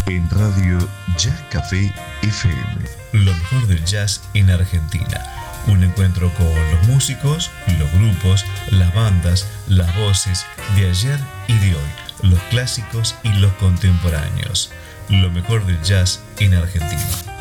en Radio Jazz Café FM. Lo mejor del jazz en Argentina. Un encuentro con los músicos, los grupos, las bandas, las voces de ayer y de hoy, los clásicos y los contemporáneos. Lo mejor del jazz en Argentina.